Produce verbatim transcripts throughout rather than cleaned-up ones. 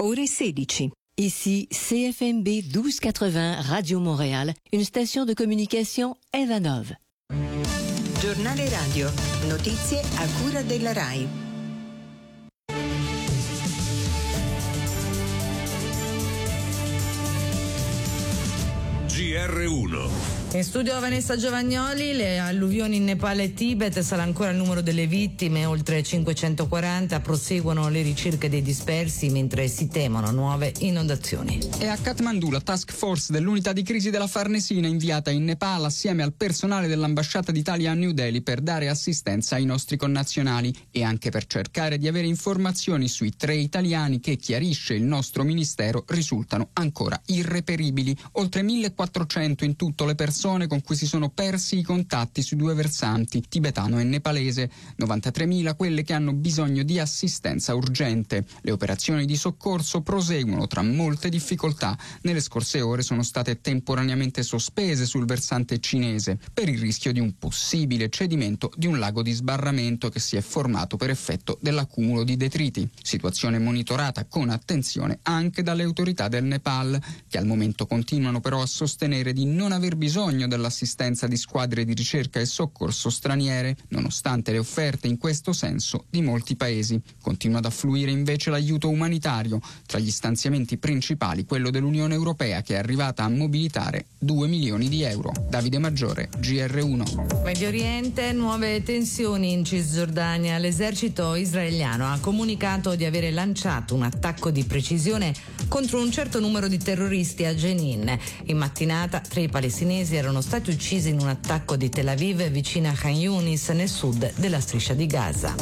ore sedici. Ici C F M B douze quatre-vingts Radio Montréal, une station de communication Evanov. Giornale radio, notizie a cura della RAI. G R uno. In studio Vanessa Giovagnoli. Le alluvioni in Nepal e Tibet, sarà ancora il numero delle vittime, oltre cinquecentoquaranta, proseguono le ricerche dei dispersi mentre si temono nuove inondazioni. E a Kathmandu la task force dell'unità di crisi della Farnesina inviata in Nepal assieme al personale dell'ambasciata d'Italia a New Delhi per dare assistenza ai nostri connazionali e anche per cercare di avere informazioni sui tre italiani che, chiarisce il nostro ministero, risultano ancora irreperibili. Oltre millequattrocento in tutto le persone con cui si sono persi i contatti sui due versanti, tibetano e nepalese, novantatremila quelle che hanno bisogno di assistenza urgente. Le operazioni di soccorso proseguono tra molte difficoltà. Nelle scorse ore sono state temporaneamente sospese sul versante cinese per il rischio di un possibile cedimento di un lago di sbarramento che si è formato per effetto dell'accumulo di detriti. Situazione monitorata con attenzione anche dalle autorità del Nepal, che al momento continuano però a sostenere di non aver bisogno dell'assistenza di squadre di ricerca e soccorso straniere, nonostante le offerte in questo senso di molti paesi. Continua ad affluire invece l'aiuto umanitario, tra gli stanziamenti principali quello dell'Unione Europea, che è arrivata a mobilitare due milioni di euro. Davide Maggiore, G R uno. Medio Oriente, nuove tensioni in Cisgiordania. L'esercito israeliano ha comunicato di avere lanciato un attacco di precisione contro un certo numero di terroristi a Jenin. In mattinata tre palestinesi erano stati uccisi in un attacco di Tel Aviv vicino a Khan Yunis, nel sud della striscia di Gaza.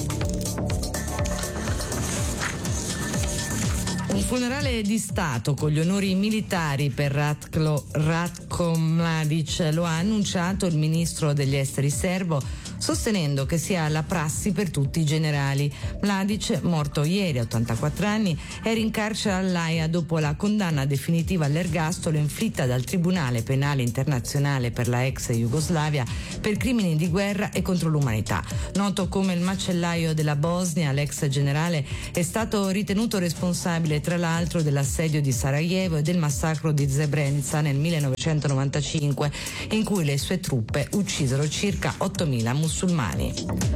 Un funerale di Stato con gli onori militari per Ratko, Ratko Mladic lo ha annunciato il ministro degli esteri serbo, sostenendo che sia la prassi per tutti i generali. Mladic, morto ieri a ottantaquattro anni, era in carcere all'Aia dopo la condanna definitiva all'ergastolo inflitta dal Tribunale Penale Internazionale per la ex Jugoslavia per crimini di guerra e contro l'umanità. Noto come il macellaio della Bosnia, l'ex generale è stato ritenuto responsabile tra l'altro dell'assedio di Sarajevo e del massacro di Srebrenica nel millenovecentonovantacinque, in cui le sue truppe uccisero circa ottomila musulmani.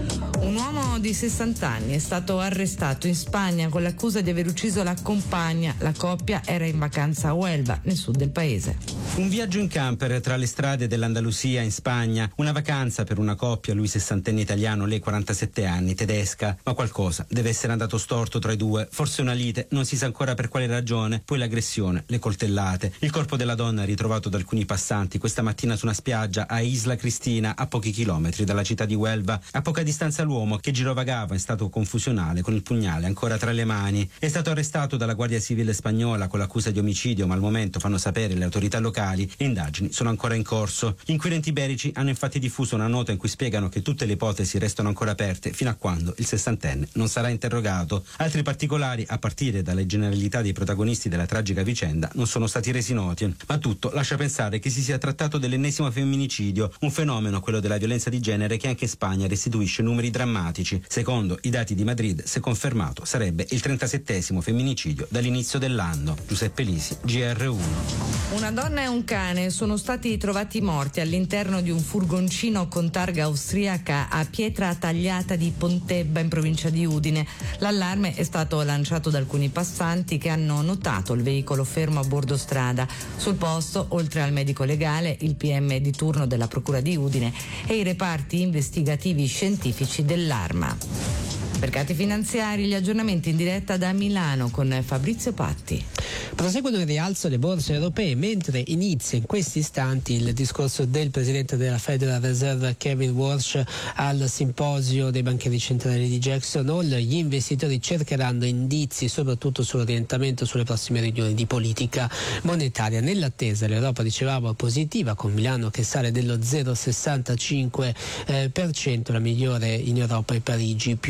Un uomo di sessanta anni è stato arrestato in Spagna con l'accusa di aver ucciso la compagna. La coppia era in vacanza a Huelva, nel sud del paese. Un viaggio in camper tra le strade dell'Andalusia in Spagna, una vacanza per una coppia, lui sessantenne italiano, lei quarantasette anni, tedesca, ma qualcosa deve essere andato storto tra i due, forse una lite, non si sa ancora per quale ragione, poi l'aggressione, le coltellate. Il corpo della donna ritrovato da alcuni passanti questa mattina su una spiaggia a Isla Cristina, a pochi chilometri dalla città di Huelva. A poca distanza l'uomo, che girovagava in stato confusionale con il pugnale ancora tra le mani, è stato arrestato dalla Guardia Civile spagnola con l'accusa di omicidio, ma al momento, fanno sapere le autorità locali, le indagini sono ancora in corso. Gli inquirenti iberici hanno infatti diffuso una nota in cui spiegano che tutte le ipotesi restano ancora aperte fino a quando il sessantenne non sarà interrogato. Altri particolari, a partire dalle generalità dei protagonisti della tragica vicenda, non sono stati resi noti, ma tutto lascia pensare che si sia trattato dell'ennesimo femminicidio, un fenomeno, quello della violenza di genere, che anche in Spagna restituisce numeri drammatici. Secondo i dati di Madrid, se confermato, sarebbe il trentasettesimo femminicidio dall'inizio dell'anno. Giuseppe Lisi, G R uno. Una donna e un cane sono stati trovati morti all'interno di un furgoncino con targa austriaca a Pietra Tagliata di Pontebba, in provincia di Udine. L'allarme è stato lanciato da alcuni passanti che hanno notato il veicolo fermo a bordo strada. Sul posto, oltre al medico legale, il P M di turno della Procura di Udine e i reparti investigativi scientifici dell'Arma. Mercati finanziari, gli aggiornamenti in diretta da Milano con Fabrizio Patti. Proseguono in rialzo le borse europee, mentre inizia in questi istanti il discorso del presidente della Federal Reserve Kevin Walsh al simposio dei banchieri centrali di Jackson Hole. Gli investitori cercheranno indizi soprattutto sull'orientamento sulle prossime riunioni di politica monetaria. Nell'attesa l'Europa, dicevamo, positiva, con Milano che sale dello zero virgola sessantacinque per cento, la migliore in Europa è Parigi più uno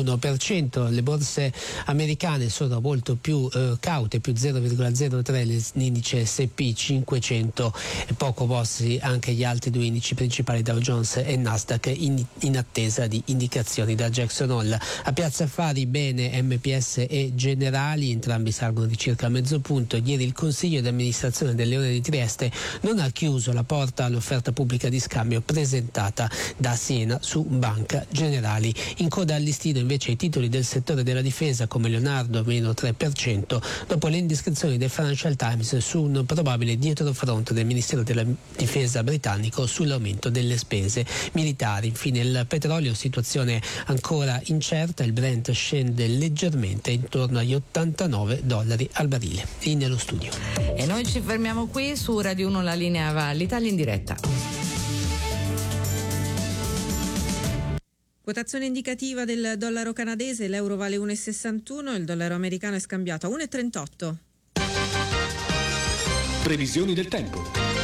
uno per cento. Le borse americane sono molto più eh, caute, più zero virgola zero tre l'indice S and P cinquecento, e poco mossi anche gli altri due indici principali Dow Jones e Nasdaq in, in attesa di indicazioni da Jackson Hole. A Piazza Affari bene M P S e Generali, entrambi salgono di circa mezzo punto. Ieri il Consiglio di amministrazione del Leone di Trieste non ha chiuso la porta all'offerta pubblica di scambio presentata da Siena su Banca Generali. In coda al listino invece i titoli del settore della difesa come Leonardo meno tre per cento dopo le indiscrezioni del Financial Times su un probabile dietrofront del Ministero della Difesa britannico sull'aumento delle spese militari. Infine il petrolio, situazione ancora incerta, il Brent scende leggermente intorno agli ottantanove dollari al barile. In nello studio. E noi ci fermiamo qui su Radio uno, la linea va all'Italia in diretta. Quotazione indicativa del dollaro canadese, l'euro vale uno virgola sessantuno, il dollaro americano è scambiato a uno virgola trentotto. Previsioni del tempo.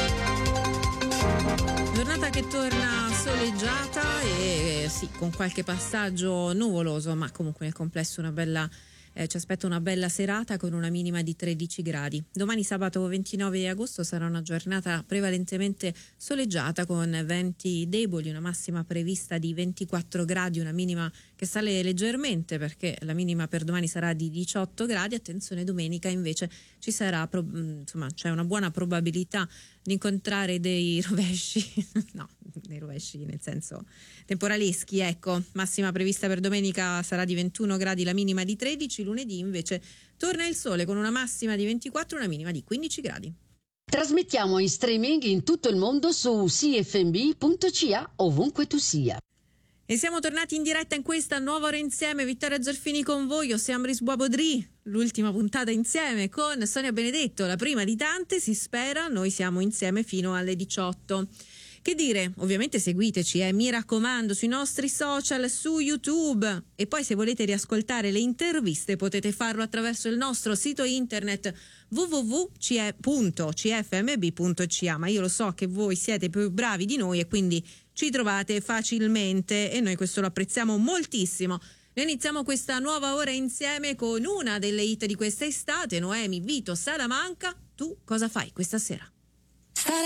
Giornata che torna soleggiata e sì, con qualche passaggio nuvoloso, ma comunque nel complesso una bella Eh, ci aspetta una bella serata con una minima di tredici gradi. Domani sabato ventinove agosto sarà una giornata prevalentemente soleggiata con venti deboli, una massima prevista di ventiquattro gradi, una minima che sale leggermente perché la minima per domani sarà di diciotto gradi. Attenzione, domenica invece ci sarà insomma c'è una buona probabilità di incontrare dei rovesci no, dei rovesci nel senso temporaleschi, ecco. Massima prevista per domenica sarà di ventuno gradi, la minima di tredici. Lunedì invece torna il sole con una massima di ventiquattro, una minima di quindici gradi. Trasmettiamo in streaming in tutto il mondo su c f m b punto c a ovunque tu sia. E siamo tornati in diretta in questa nuova ora insieme. Vittoria Zolfini con voi, Oseambris Boabodri, l'ultima puntata insieme con Sonia Benedetto, la prima di tante, si spera. Noi siamo insieme fino alle diciotto. Che dire, ovviamente seguiteci, eh, mi raccomando, sui nostri social, su YouTube, e poi se volete riascoltare le interviste potete farlo attraverso il nostro sito internet w w w punto c f m b punto c a, ma io lo so che voi siete più bravi di noi e quindi ci trovate facilmente e noi questo lo apprezziamo moltissimo. Noi iniziamo questa nuova ora insieme con una delle hit di questa estate, Noemi, Vito, Salamanca. Tu cosa fai questa sera?